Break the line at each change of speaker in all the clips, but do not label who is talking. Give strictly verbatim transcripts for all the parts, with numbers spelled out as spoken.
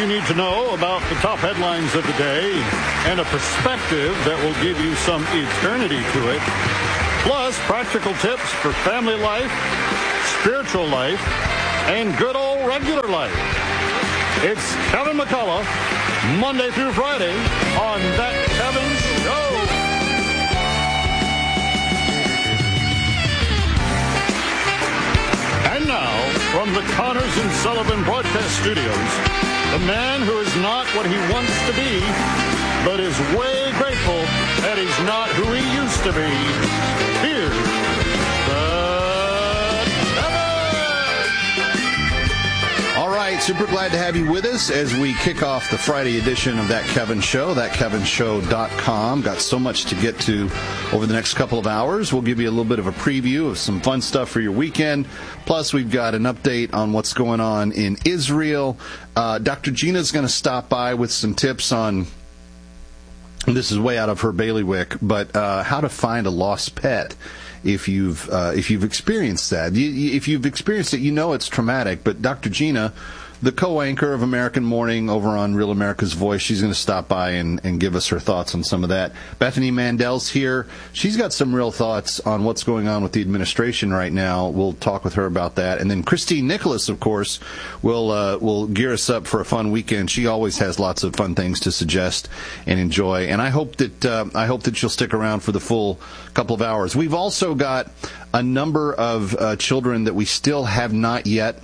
you need to know about the top headlines of the day and a perspective that will give you some eternity to it. Plus, practical tips for family life, spiritual life, and good old regular life. It's Kevin McCullough, Monday through Friday on That Kevin Show. And now, from the Connors and Sullivan Broadcast Studios, the man who is not what he wants to be, but is way grateful that he's not who he used to be. Here's the Kevin!
All right, super glad to have you with us as we kick off the Friday edition of That Kevin Show, that kevin show dot com. Got so much to get to over the next couple of hours. We'll give you a little bit of a preview of some fun stuff for your weekend. Plus, we've got an update on what's going on in Israel. Uh, Doctor Gina's going to stop by with some tips on, this is way out of her bailiwick, but uh, how to find a lost pet. If you've uh, if you've experienced that, you, if you've experienced it, you know it's traumatic. But Doctor Gina, the co-anchor of American Morning over on Real America's Voice, she's going to stop by and, and give us her thoughts on some of that. Bethany Mandel's here. She's got some real thoughts on what's going on with the administration right now. We'll talk with her about that. And then Christine Nicholas, of course, will uh, will gear us up for a fun weekend. She always has lots of fun things to suggest and enjoy. And I hope that uh, I hope that you'll stick around for the full couple of hours. We've also got a number of uh, children that we still have not yet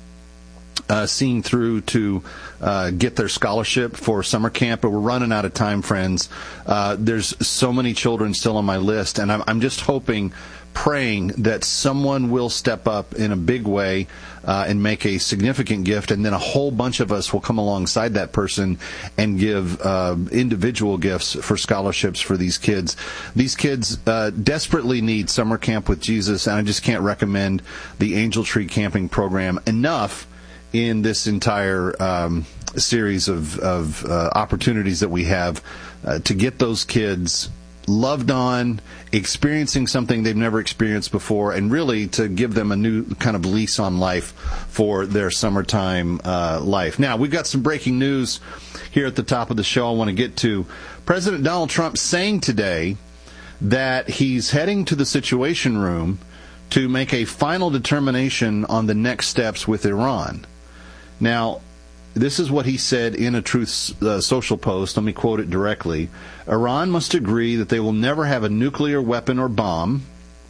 Uh, seen through to uh, get their scholarship for summer camp, but we're running out of time, friends. Uh, there's so many children still on my list, and I'm, I'm just hoping, praying that someone will step up in a big way uh, and make a significant gift, and then a whole bunch of us will come alongside that person and give uh, individual gifts for scholarships for these kids. These kids uh, desperately need summer camp with Jesus, and I just can't recommend the Angel Tree Camping Program enough in this entire um, series of, of uh, opportunities that we have uh, to get those kids loved on, experiencing something they've never experienced before, and really to give them a new kind of lease on life for their summertime uh, life. Now, we've got some breaking news here at the top of the show I want to get to. President Donald Trump saying today that he's heading to the Situation Room to make a final determination on the next steps with Iran. Now, this is what he said in a Truth uh, Social post. Let me quote it directly. Iran must agree that they will never have a nuclear weapon or bomb.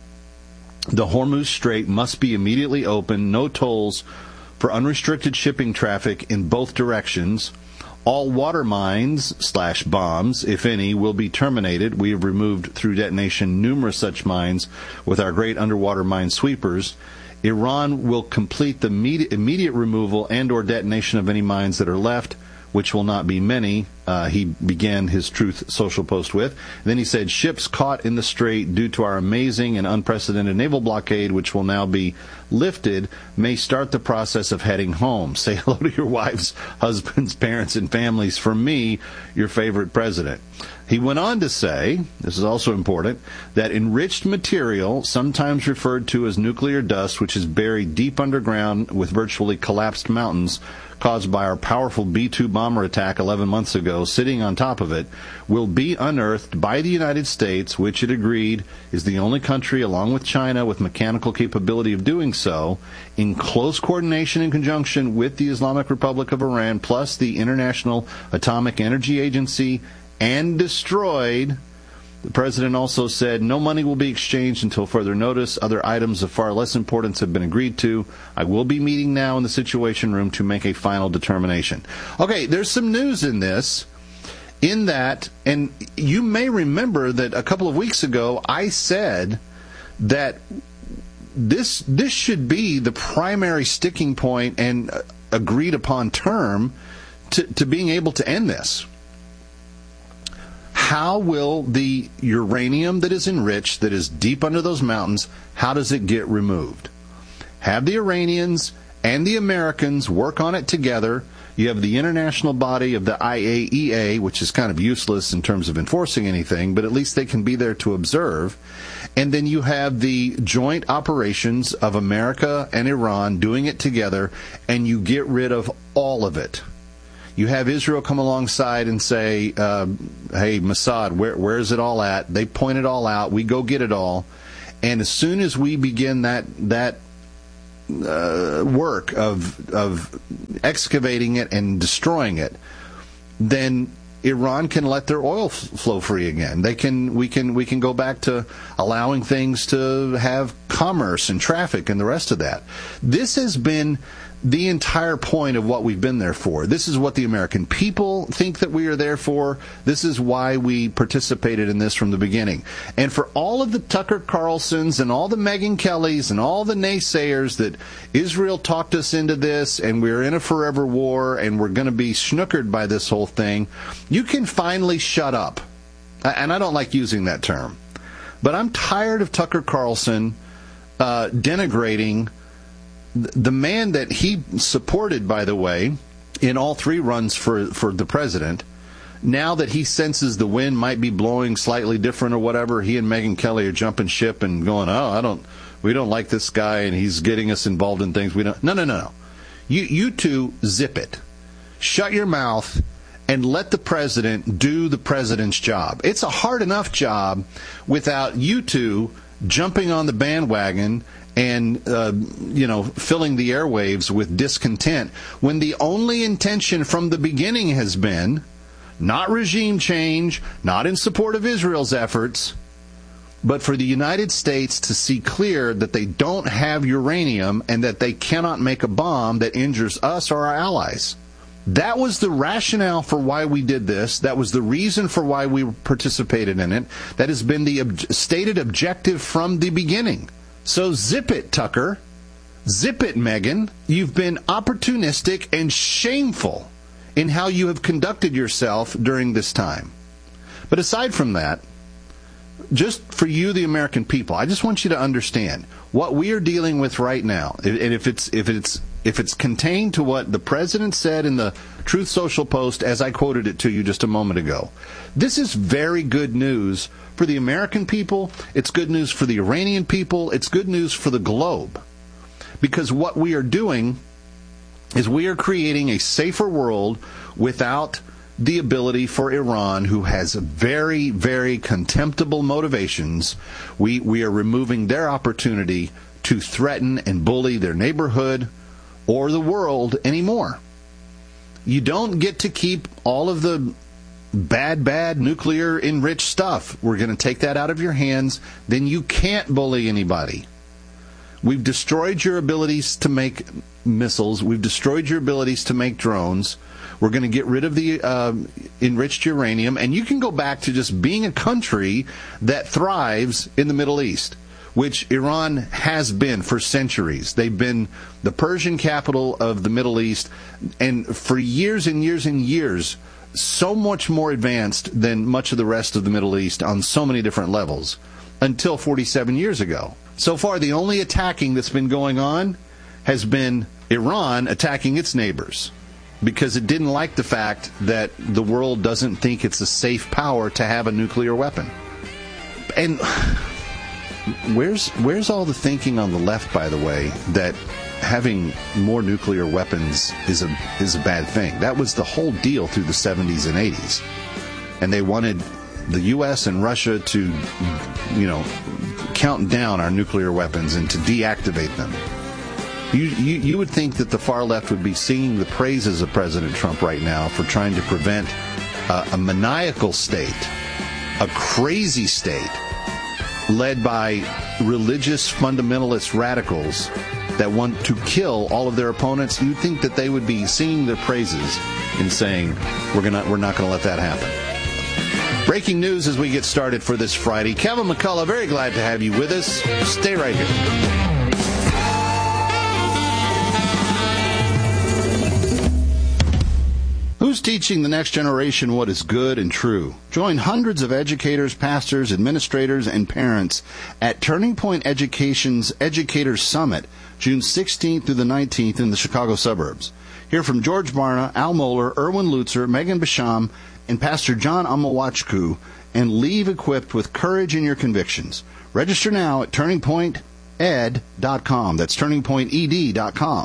The Hormuz Strait must be immediately opened. No tolls for unrestricted shipping traffic in both directions. All water mines slash bombs, if any, will be terminated. We have removed through detonation numerous such mines with our great underwater mine sweepers. Iran will complete the immediate, immediate removal and or detonation of any mines that are left, which will not be many, uh, he began his Truth Social post with. And then he said, ships caught in the strait due to our amazing and unprecedented naval blockade, which will now be lifted, may start the process of heading home. Say hello to your wives, husbands, parents, and families. From me, your favorite president. He went on to say, this is also important, that enriched material, sometimes referred to as nuclear dust, which is buried deep underground with virtually collapsed mountains, caused by our powerful B two bomber attack eleven months ago, sitting on top of it, will be unearthed by the United States, which it agreed is the only country, along with China, with mechanical capability of doing so, in close coordination and conjunction with the Islamic Republic of Iran, plus the International Atomic Energy Agency, and destroyed. The president also said no money will be exchanged until further notice. Other items of far less importance have been agreed to. I will be meeting now in the Situation Room to make a final determination. Okay, there's some news in this, in that, and you may remember that a couple of weeks ago I said that this this should be the primary sticking point and agreed upon term to, to being able to end this. How will the uranium that is enriched, that is deep under those mountains, how does it get removed? Have the Iranians and the Americans work on it together. You have the international body of the I A E A, which is kind of useless in terms of enforcing anything, but at least they can be there to observe. And then you have the joint operations of America and Iran doing it together, and you get rid of all of it. You have Israel come alongside and say, uh, hey, Mossad, where, where's it all at? They point it all out. We go get it all. And as soon as we begin that that uh, work of of excavating it and destroying it, then Iran can let their oil f- flow free again. They can we can we can go back to allowing things to have commerce and traffic and the rest of that. This has been the entire point of what we've been there for. This is what the American people think that we are there for. This is why we participated in this from the beginning. And for all of the Tucker Carlsons and all the Megyn Kellys and all the naysayers that Israel talked us into this and we're in a forever war and we're going to be snookered by this whole thing, you can finally shut up. And I don't like using that term. But I'm tired of Tucker Carlson uh, denigrating the man that he supported, by the way, in all three runs for, for the president. Now that he senses the wind might be blowing slightly different or whatever, he and Megyn Kelly are jumping ship and going, oh, I don't, we don't like this guy and he's getting us involved in things we don't. No, no, no, no. You, you two zip it. Shut your mouth and let the president do the president's job. It's a hard enough job without you two jumping on the bandwagon and, uh, you know, filling the airwaves with discontent, when the only intention from the beginning has been not regime change, not in support of Israel's efforts, but for the United States to see clear that they don't have uranium and that they cannot make a bomb that injures us or our allies. That was the rationale for why we did this. That was the reason for why we participated in it. That has been the ob- stated objective from the beginning. So zip it, Tucker. Zip it, Megyn. You've been opportunistic and shameful in how you have conducted yourself during this time. But aside from that, just for you, the American people, I just want you to understand what we are dealing with right now. And if it's if it's if it's contained to what the president said in the Truth Social post, as I quoted it to you just a moment ago, this is very good news for the American people. It's good news for the Iranian people. It's good news for the globe. Because what we are doing is we are creating a safer world without the ability for Iran, who has very, very contemptible motivations. We we are removing their opportunity to threaten and bully their neighborhood or the world anymore. You don't get to keep all of the bad, bad nuclear enriched stuff. We're going to take that out of your hands. Then you can't bully anybody. We've destroyed your abilities to make missiles. We've destroyed your abilities to make drones. We're going to get rid of the uh, enriched uranium. And you can go back to just being a country that thrives in the Middle East, which Iran has been for centuries. They've been the Persian capital of the Middle East, and for years and years and years, so much more advanced than much of the rest of the Middle East on so many different levels, until forty-seven years ago. So far, the only attacking that's been going on has been Iran attacking its neighbors, because it didn't like the fact that the world doesn't think it's a safe power to have a nuclear weapon. And where's where's all the thinking on the left, by the way, that having more nuclear weapons is a is a bad thing? That was the whole deal through the seventies and eighties. And they wanted the U S and Russia to, you know, count down our nuclear weapons and to deactivate them. You, you you would think that the far left would be singing the praises of President Trump right now for trying to prevent uh, a maniacal state, a crazy state, led by religious fundamentalist radicals that want to kill all of their opponents. You'd think that they would be singing their praises and saying, we're gonna we're not going to let that happen. Breaking news as we get started for this Friday. Kevin McCullough, very glad to have you with us. Stay right here. Who's teaching the next generation what is good and true? Join hundreds of educators, pastors, administrators, and parents at Turning Point Education's Educators Summit, June sixteenth through the nineteenth in the Chicago suburbs. Hear from George Barna, Al Mohler, Erwin Lutzer, Megan Basham, and Pastor John Amawachku, and leave equipped with courage in your convictions. Register now at turning point ed dot com. That's turning point ed dot com.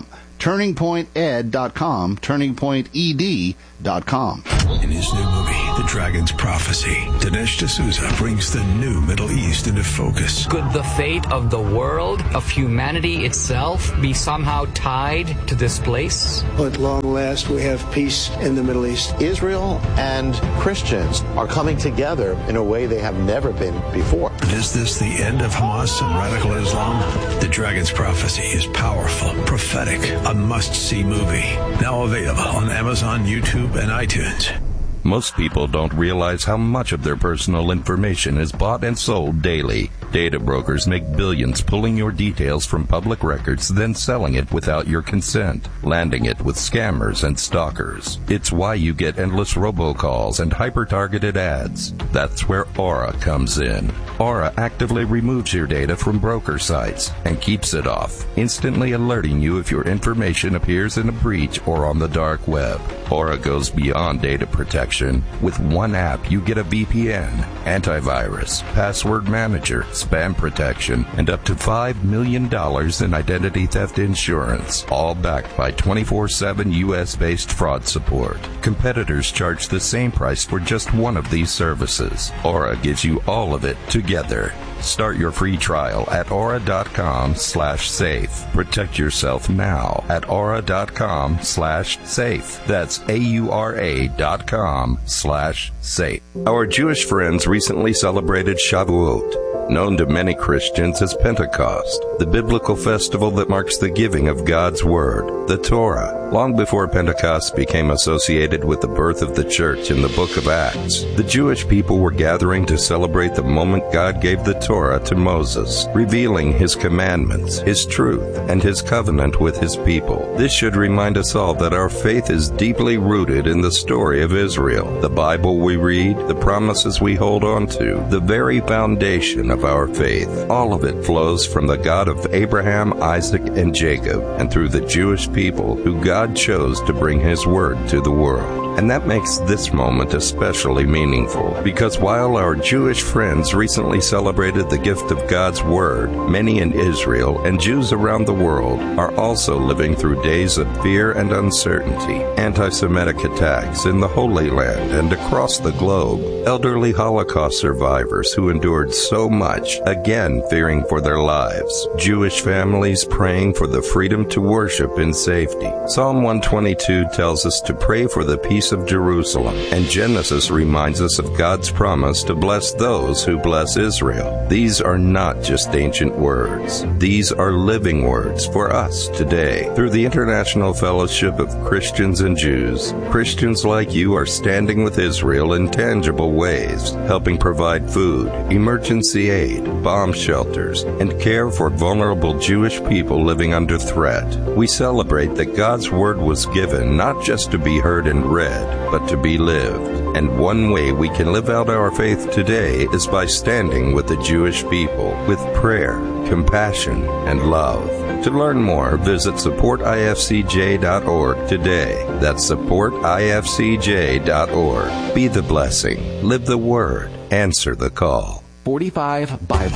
turning point ed dot com, turning point e d dot com.
In his new movie, The Dragon's Prophecy, Dinesh D'Souza brings the new Middle East into focus.
Could the fate of the world, of humanity itself, be somehow tied to this place?
At long last, we have peace in the Middle East.
Israel and Christians are coming together in a way they have never been before.
But is this the end of Hamas and radical Islam? The Dragon's Prophecy is powerful, prophetic, a must-see movie. Now available on Amazon, YouTube, and iTunes.
Most people don't realize how much of their personal information is bought and sold daily. Data brokers make billions pulling your details from public records, then selling it without your consent, landing it with scammers and stalkers. It's why you get endless robocalls and hyper-targeted ads. That's where Aura comes in. Aura actively removes your data from broker sites and keeps it off, instantly alerting you if your information appears in a breach or on the dark web. Aura goes beyond data protection. With one app, you get a V P N, antivirus, password manager, spam protection, and up to five million dollars in identity theft insurance, all backed by twenty-four seven U S-based fraud support. Competitors charge the same price for just one of these services. Aura gives you all of it together. Start your free trial at aura.com slash safe. Protect yourself now at aura.com slash safe. That's A-U-R-A dot com slash safe. Our Jewish friends recently celebrated Shavuot, known to many Christians as Pentecost, the biblical festival that marks the giving of God's Word, the Torah. Long before Pentecost became associated with the birth of the church in the book of Acts, the Jewish people were gathering to celebrate the moment God gave the Torah to Moses, revealing his commandments, his truth, and his covenant with his people. This should remind us all that our faith is deeply rooted in the story of Israel. The Bible we read, the promises we hold on to, the very foundation of our faith. All of it flows from the God of Abraham, Isaac, and Jacob, and through the Jewish people who God chose to bring his word to the world. And that makes this moment especially meaningful, because while our Jewish friends recently celebrated the gift of God's Word, many in Israel and Jews around the world are also living through days of fear and uncertainty, anti-Semitic attacks in the Holy Land and across the globe, elderly Holocaust survivors who endured so much, again fearing for their lives, Jewish families praying for the freedom to worship in safety. Psalm one twenty-two tells us to pray for the peace of Jerusalem, and Genesis reminds us of God's promise to bless those who bless Israel. These are not just ancient words. These are living words for us today. Through the International Fellowship of Christians and Jews, Christians like you are standing with Israel in tangible ways, helping provide food, emergency aid, bomb shelters, and care for vulnerable Jewish people living under threat. We celebrate that God's Word was given not just to be heard and read, but to be lived. And one way we can live out our faith today is by standing with the Jewish people with prayer, compassion, and love. To learn more, visit support I F C J dot org today. That's support I F C J dot org. Be the blessing. Live the Word. Answer the call.
forty-five Bible